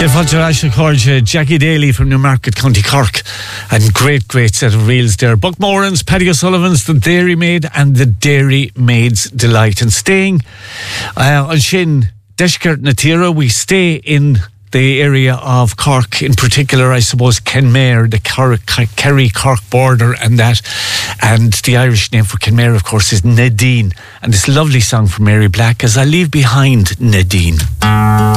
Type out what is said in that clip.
Jackie Daly from Newmarket, County Cork, and great set of reels there. Buck Moran's, Paddy O'Sullivan's The Dairy Maid and The Dairy Maid's Delight. And staying on Shin Deshkert Natira, we stay in the area of Cork, in particular, I suppose, Kenmare, the Kerry-Cork border and that. And the Irish name for Kenmare, of course, is Nadine. And this lovely song from Mary Black, As I Leave Behind Nadine.